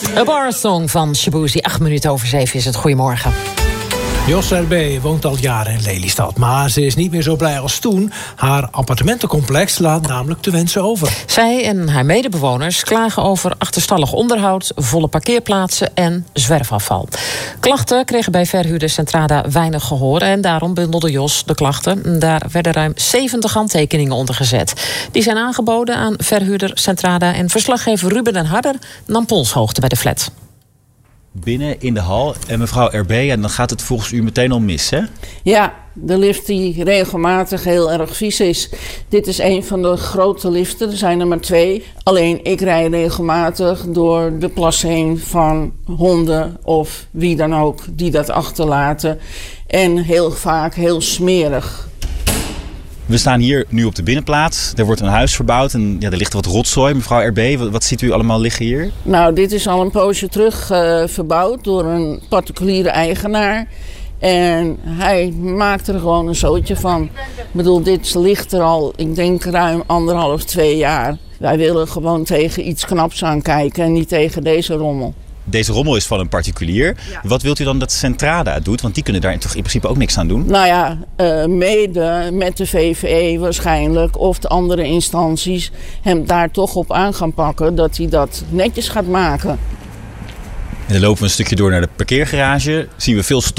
A Bar Song van Shaboozey. 8 minuten over 7 is het. Goedemorgen. Jos R.B. woont al jaren in Lelystad, maar ze is niet meer zo blij als toen. Haar appartementencomplex laat namelijk te wensen over. Zij en haar medebewoners klagen over achterstallig onderhoud, volle parkeerplaatsen en zwerfafval. Klachten kregen bij verhuurder Centrada weinig gehoor en daarom bundelde Jos de klachten. Daar werden ruim 70 handtekeningen onder gezet. Die zijn aangeboden aan verhuurder Centrada en verslaggever Ruben den Harder nam polshoogte bij de flat. Binnen in de hal. En mevrouw R.B., en dan gaat het volgens u meteen al mis, hè? Ja, de lift die regelmatig heel erg vies is. Dit is een van de grote liften, er zijn er maar 2. Alleen ik rij regelmatig door de plas heen van honden of wie dan ook die dat achterlaten. En heel vaak heel smerig. We staan hier nu op de binnenplaats. Er wordt een huis verbouwd en ja, er ligt wat rotzooi. Mevrouw R.B., wat ziet u allemaal liggen hier? Nou, dit is al een poosje terug verbouwd door een particuliere eigenaar. En hij maakt er gewoon een zootje van. Ik bedoel, dit ligt er al, ik denk ruim 1,5, 2 jaar. Wij willen gewoon tegen iets knaps aankijken en niet tegen deze rommel. Deze rommel is van een particulier. Ja. Wat wilt u dan dat Centrada doet? Want die kunnen daar toch in principe ook niks aan doen? Nou ja, mede met de VVE waarschijnlijk of de andere instanties hem daar toch op aan gaan pakken dat hij dat netjes gaat maken. En dan lopen we een stukje door naar de parkeergarage. Zien we veel stof